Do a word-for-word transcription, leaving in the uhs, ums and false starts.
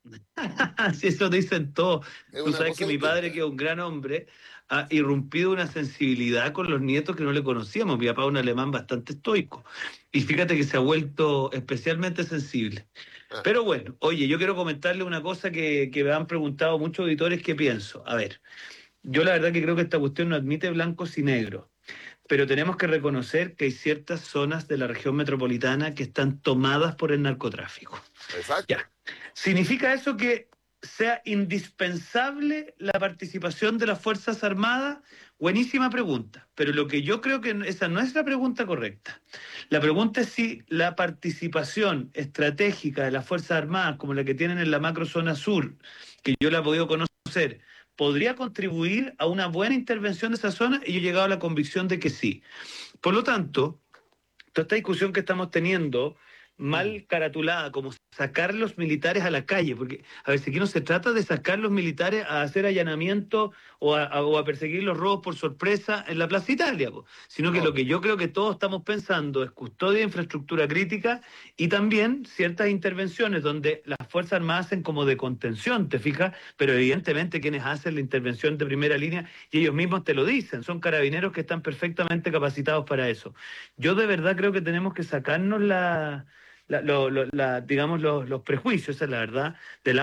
Si eso dicen todos. Es Tú una sabes cosa que mi padre, distinta. que es un gran hombre, ha irrumpido una sensibilidad con los nietos que no le conocíamos. Mi papá es un alemán bastante estoico. Y fíjate que se ha vuelto especialmente sensible. Ah, Pero bueno, oye, yo quiero comentarle una cosa que, que me han preguntado muchos auditores que pienso. A ver, yo la verdad que creo que esta cuestión no admite blancos y negros, pero tenemos que reconocer que hay ciertas zonas de la región metropolitana que están tomadas por el narcotráfico. exacto. Ya. ¿Significa eso que sea indispensable la participación de las Fuerzas Armadas? Buenísima pregunta, pero lo que yo creo que esa no es la pregunta correcta. La pregunta es si la participación estratégica de las Fuerzas Armadas, como la que tienen en la macrozona sur, que yo la he podido conocer, podría contribuir a una buena intervención de esa zona, y yo he llegado a la convicción de que sí. Por lo tanto, toda esta discusión que estamos teniendo, Mm. mal caratulada, como sacar los militares a la calle, porque a ver, si aquí no se trata de sacar los militares a hacer allanamiento o a, a- o a perseguir los robos por sorpresa en la Plaza Italia, po, sino que lo No, que yo creo que todos estamos pensando es custodia de infraestructura crítica y también ciertas intervenciones donde las Fuerzas Armadas hacen como de contención, ¿te fijas? Pero evidentemente quienes hacen la intervención de primera línea, y ellos mismos te lo dicen, son carabineros que están perfectamente capacitados para eso. Yo de verdad creo que tenemos que sacarnos la, la, lo- lo- la- digamos, los, los prejuicios, esa es la verdad, de la